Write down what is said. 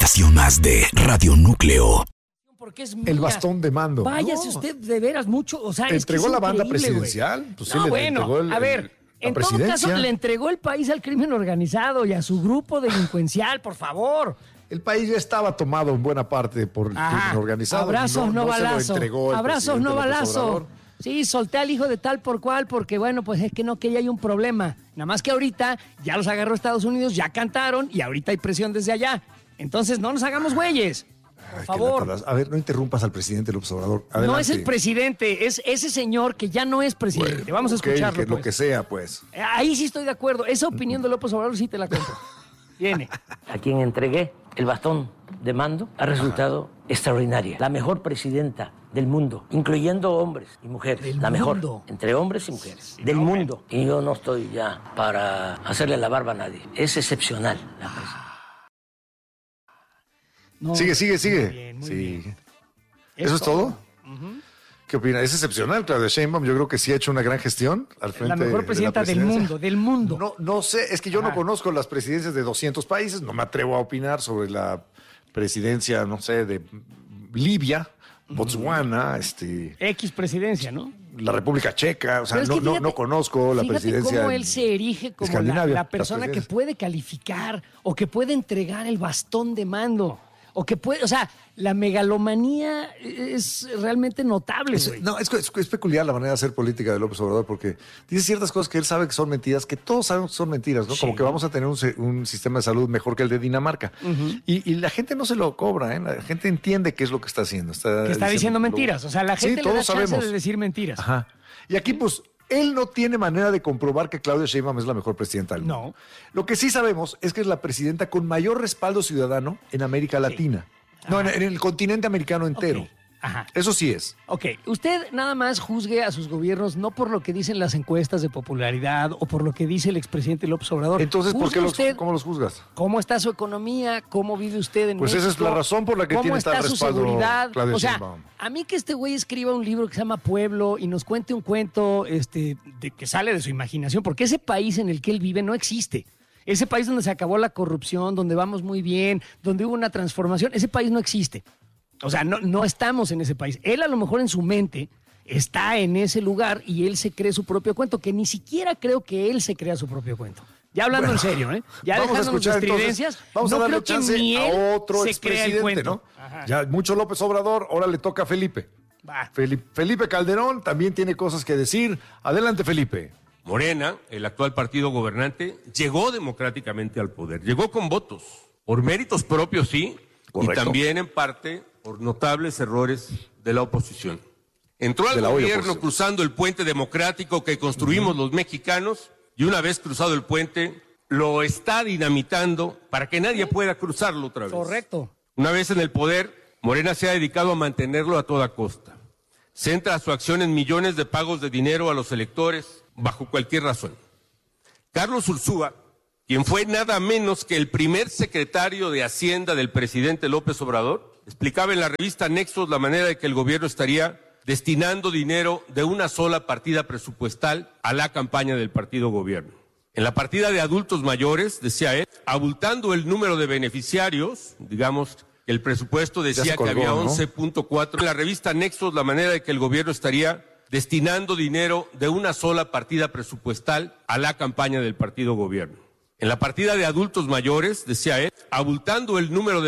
estación más de Radio Núcleo. Porque es mía. El bastón de mando. Váyase usted de veras mucho, o sea, ¿Entregó es la banda presidencial? presidencial? Pues sí, le entregó a ver, la en todo presidencia. caso le entregó el país al crimen organizado y a su grupo delincuencial, por favor. El país ya estaba tomado en buena parte por el crimen organizado. Abrazos, no se lo balazos. entregó el Abrazos, presidente no López balazos. Obrador. Sí, solté al hijo de tal por cual, porque bueno, pues es que no, que ya hay un problema. Nada más que ahorita ya los agarró Estados Unidos, ya cantaron y ahorita hay presión desde allá. Entonces no nos hagamos güeyes. Por favor. A ver, no interrumpas al presidente López Obrador. Adelante. No es el presidente, es ese señor que ya no es presidente. Bueno, vamos a escucharlo. Lo que sea, pues. Ahí sí estoy de acuerdo. Esa opinión de López Obrador sí te la compro. Viene. A quien entregué el bastón de mando ha resultado extraordinaria. La mejor presidenta del mundo, incluyendo hombres y mujeres. Del la mejor, mundo. entre hombres y mujeres. Del mundo. Y yo no estoy ya para hacerle la barba a nadie. Es excepcional la presidenta. No, sigue. Muy bien. ¿Eso es todo? ¿Qué opina? Es excepcional, Claudia Sheinbaum. Yo creo que sí ha hecho una gran gestión al frente. La mejor presidenta del mundo. No sé, es que yo no conozco las presidencias de 200 países, no me atrevo a opinar sobre la presidencia, no sé, de Libia, Botswana, X presidencia, ¿no? la República Checa, o sea, es que no conozco la presidencia. Cómo él se erige como la persona que puede calificar o que puede entregar el bastón de mando. O que puede, o sea, la megalomanía es realmente notable. Es peculiar la manera de hacer política de López Obrador, porque dice ciertas cosas que él sabe que son mentiras, que todos sabemos que son mentiras, ¿no? Sí. Como que vamos a tener un sistema de salud mejor que el de Dinamarca. Y la gente no se lo cobra, ¿eh? La gente entiende qué es lo que está haciendo. Está diciendo mentiras. O sea, la gente le da chance de decir mentiras. Ajá. Y aquí, pues, él no tiene manera de comprobar que Claudia Sheinbaum es la mejor presidenta del mundo. No. Lo que sí sabemos es que es la presidenta con mayor respaldo ciudadano en América Latina. No, en el continente americano entero. Okay. Ajá. Eso sí es. Ok, usted nada más juzgue a sus gobiernos no por lo que dicen las encuestas de popularidad o por lo que dice el expresidente López Obrador. Entonces, ¿cómo los juzgas? ¿Cómo está su economía? ¿Cómo vive usde en México? Pues esa es la razón por la que tiene tal respaldo. ¿Cómo está su seguridad? Claudia o sea, Sheinbaum. a mí que este güey escriba un libro que se llama Pueblo y nos cuente un cuento de que sale de su imaginación, porque ese país en el que él vive no existe. Ese país donde se acabó la corrupción, donde vamos muy bien, donde hubo una transformación, ese país no existe. O sea, no estamos en ese país. Él a lo mejor en su mente está en ese lugar y él se cree su propio cuento, que ni siquiera creo que él se crea su propio cuento. Ya hablando en serio, ¿eh? Ya dejándonos de estridencias, vamos a darle chance a otro se crea el cuento, ¿no? Ya mucho López Obrador, ahora le toca a Felipe. Felipe Calderón también tiene cosas que decir. Adelante, Felipe. Morena, el actual partido gobernante, llegó democráticamente al poder. Llegó con votos, por méritos propios, sí, correcto, y también en parte por notables errores de la oposición. Entró al gobierno cruzando el puente democrático que construimos los mexicanos y una vez cruzado el puente, lo está dinamitando para que nadie pueda cruzarlo otra vez. Correcto. Una vez en el poder, Morena se ha dedicado a mantenerlo a toda costa. Centra su acción en millones de pagos de dinero a los electores bajo cualquier razón. Carlos Ursúa, quien fue nada menos que el primer secretario de Hacienda del presidente López Obrador, explicaba en la revista Nexos la manera de que el gobierno estaría destinando dinero de una sola partida presupuestal a la campaña del partido gobierno. En la partida de adultos mayores, decía él, abultando el número de beneficiarios, digamos, el presupuesto decía que había 11.4. En la revista Nexos la manera de que el gobierno estaría destinando dinero de una sola partida presupuestal a la campaña del partido gobierno. En la partida de adultos mayores, decía él, abultando el número de